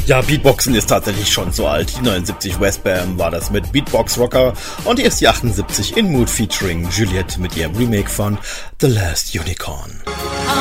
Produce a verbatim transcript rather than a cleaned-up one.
Ja, Beatboxen ist tatsächlich schon so alt. Die neunundsiebzig Westbam war das mit Beatbox Rocker und erst die achtundsiebzig in Mood featuring Juliette mit ihrem Remake von The Last Unicorn.